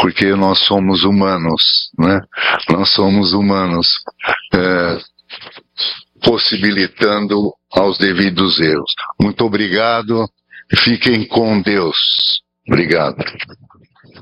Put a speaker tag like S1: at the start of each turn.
S1: porque nós somos humanos, né? Nós somos humanos, possibilitando aos devidos erros. Muito obrigado, fiquem com Deus. Obrigado.